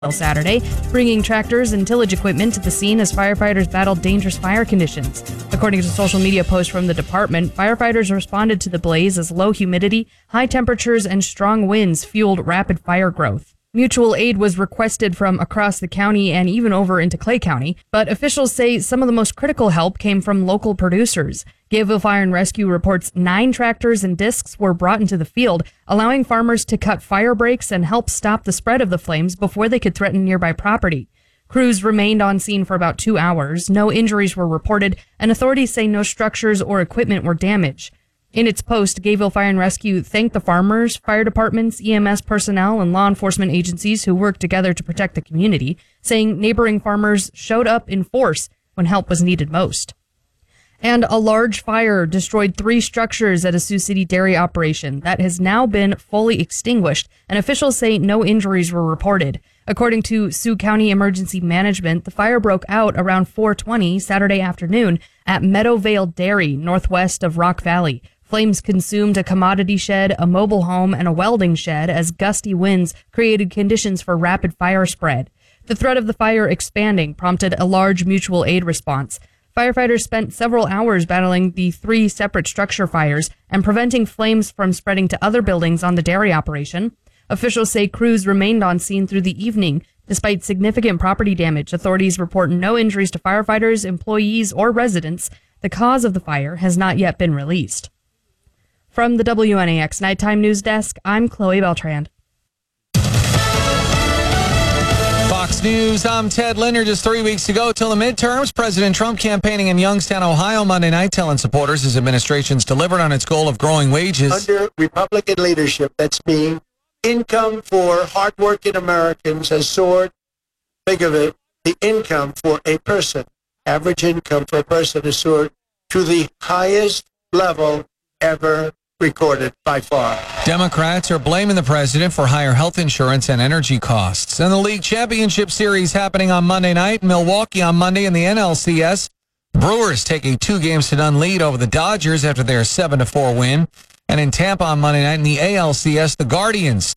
Saturday, bringing tractors and tillage equipment to the scene as firefighters battled dangerous fire conditions. According to social media posts from the department, firefighters responded to the blaze as low humidity, high temperatures, and strong winds fueled rapid fire growth. Mutual aid was requested from across the county and even over into Clay County, but officials say some of the most critical help came from local producers. Gayville Fire and Rescue reports 9 tractors and discs were brought into the field, allowing farmers to cut fire breaks and help stop the spread of the flames before they could threaten nearby property. Crews remained on scene for about 2 hours. No injuries were reported, and authorities say no structures or equipment were damaged. In its post, Gayville Fire and Rescue thanked the farmers, fire departments, EMS personnel, and law enforcement agencies who worked together to protect the community, saying neighboring farmers showed up in force when help was needed most. And a large fire destroyed 3 structures at a Sioux City dairy operation that has now been fully extinguished, and officials say no injuries were reported. According to Sioux County Emergency Management, the fire broke out around 4:20 Saturday afternoon at Meadowvale Dairy, northwest of Rock Valley. Flames consumed a commodity shed, a mobile home, and a welding shed as gusty winds created conditions for rapid fire spread. The threat of the fire expanding prompted a large mutual aid response. Firefighters spent several hours battling the 3 separate structure fires and preventing flames from spreading to other buildings on the dairy operation. Officials say crews remained on scene through the evening. Despite significant property damage, authorities report no injuries to firefighters, employees, or residents. The cause of the fire has not yet been released. From the WNAX Nighttime News Desk, I'm Chloe Beltrand. Fox News, I'm Ted Linder. Just 3 weeks to go till the midterms. President Trump campaigning in Youngstown, Ohio Monday night, telling supporters his administration's delivered on its goal of growing wages. Under Republican leadership, that's mean income for hardworking Americans has soared. Think of it, the income for a person, average income for a person has soared to the highest level ever recorded by far. Democrats are blaming the president for higher health insurance and energy costs. And the league championship series happening on Monday night. Milwaukee on Monday in the NLCS. Brewers take a 2-0 lead over the Dodgers after their 7-4 win. And in Tampa on Monday night in the ALCS, the Guardians